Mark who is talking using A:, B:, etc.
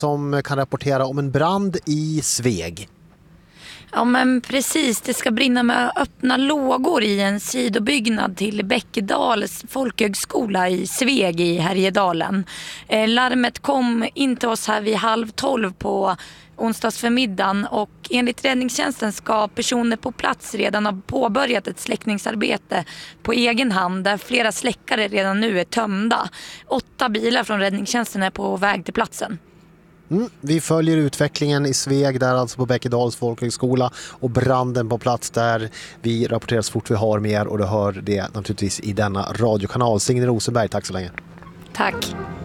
A: som kan rapportera om en brand i Sveg.
B: Ja men precis, det ska brinna med öppna lågor i en sidobyggnad till Bäckedals folkhögskola i Sveg i Härjedalen. Larmet kom in till oss här vid 11:30 på onsdagsförmiddagen och enligt räddningstjänsten ska personer på plats redan ha påbörjat ett släckningsarbete på egen hand där flera släckare redan nu är tömda. 8 bilar från räddningstjänsten är på väg till platsen.
A: Vi följer utvecklingen i Sveg där alltså på Bäckedals folkhögskola och branden på plats där. Vi rapporterar så fort vi har mer och du hör det naturligtvis i denna radiokanal. Signe Rosenberg, tack så länge.
B: Tack.